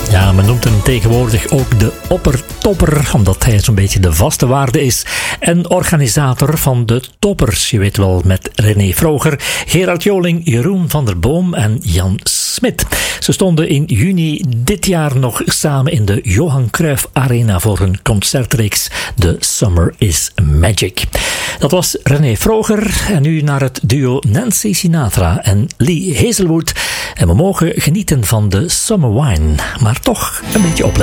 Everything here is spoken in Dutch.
Ja, men noemt hem tegenwoordig ook de oppertopper, omdat hij zo'n beetje de vaste waarde is. En organisator van de toppers. Je weet wel, met René Vroger, Gerard Joling, Jeroen van der Boom en Jan Smit. Ze stonden in juni dit jaar nog samen in de Johan Cruijff Arena voor hun concertreeks The Summer is Magic. Dat was René Vroger en nu naar het duo Nancy Sinatra en Lee Hazelwood. En we mogen genieten van de Summer Wine, maar toch een beetje opletten.